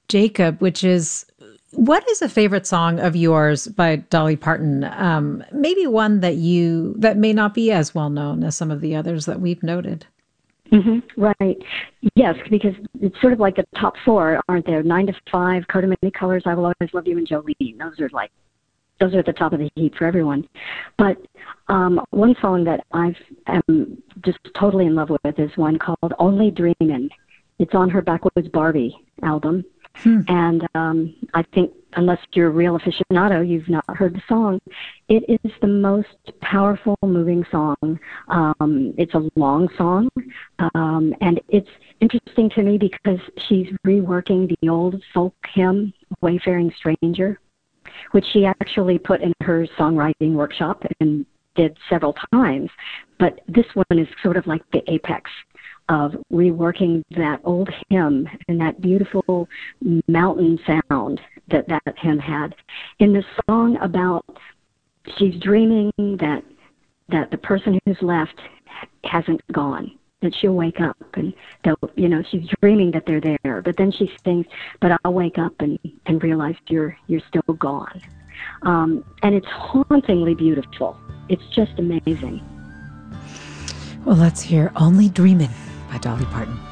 Jacob, which is what is a favorite song of yours by Dolly Parton? Maybe one that may not be as well known as some of the others that we've noted. Right. Yes, because it's sort of like the top four, aren't there? 9 to 5, Coat of Many Colors, I Will Always Love You, and Jolene. Those are at the top of the heap for everyone. But one song that I am just totally in love with is one called Only Dreamin'. It's on her Backwoods Barbie album. And I think, unless you're a real aficionado, you've not heard the song. It is the most powerful, moving song. It's a long song, and it's interesting to me because she's reworking the old folk hymn, Wayfaring Stranger, which she actually put in her songwriting workshop and did several times. But this one is sort of like the apex of reworking that old hymn and that beautiful mountain sound that hymn had. In the song about she's dreaming that the person who's left hasn't gone, that she'll wake up and she's dreaming that they're there, but then she sings, but I'll wake up and realize you're still gone. And it's hauntingly beautiful. It's just amazing. Well, let's hear Only Dreamin' by Dolly Parton.